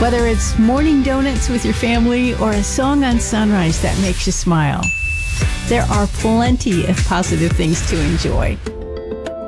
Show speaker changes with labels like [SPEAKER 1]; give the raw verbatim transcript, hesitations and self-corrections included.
[SPEAKER 1] Whether it's morning donuts with your family or a song on sunrise that makes you smile, there are plenty of positive things to enjoy.